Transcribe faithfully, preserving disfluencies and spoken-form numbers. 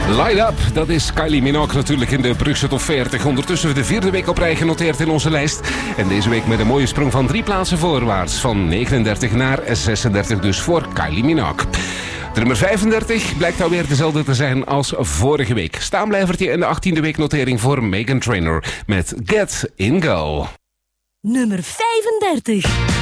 Light Up, dat is Kylie Minogue natuurlijk in de Brugse Top veertig. Ondertussen de vierde week op rij genoteerd in onze lijst. En deze week met een mooie sprong van drie plaatsen voorwaarts. Van negenendertig naar zesendertig dus voor Kylie Minogue. De nummer vijfendertig blijkt alweer dezelfde te zijn als vorige week. Staanblijvertje in de achttiende week notering voor Meghan Trainor met Get In Go. Nummer vijfendertig.